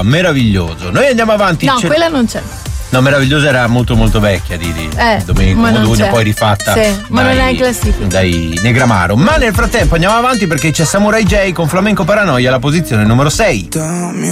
Meraviglioso. Noi andiamo avanti. No, quella non c'è. No, Meravigliosa era molto molto vecchia di Domenico Modugno, poi rifatta ma non è in classifica dai Negramaro. Ma nel frattempo andiamo avanti perché c'è Samurai J con Flamenco Paranoia alla posizione numero 6. Dammi